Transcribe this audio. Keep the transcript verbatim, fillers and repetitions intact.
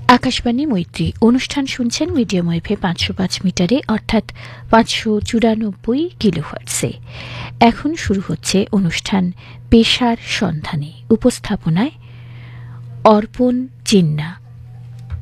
আকাশবাণী মৈত্রী অনুষ্ঠান শুনছেন মিডিয়াম ওয়েভে পাঁচশো পাঁচ মিটারে অর্থাৎ পাঁচশো চুরানব্বই কিলোহার্টজে। এখন শুরু হচ্ছে অনুষ্ঠান পেশার সন্ধানে। উপস্থাপনায় অর্পণ জিন্না।